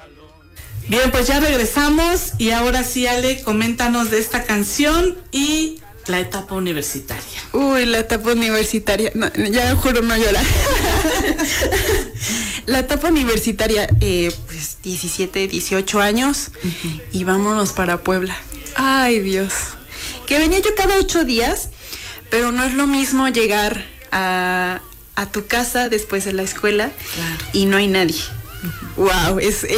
Bien, pues ya regresamos y ahora sí, Ale, coméntanos de esta canción y la etapa universitaria. Uy, la etapa universitaria, no, ya juro no llorar. La etapa universitaria, pues 17, 18 años, y vámonos para Puebla. Ay, Dios. Que venía yo cada 8 días, pero no es lo mismo llegar a tu casa después de la escuela, Claro. y no hay nadie. Wow, es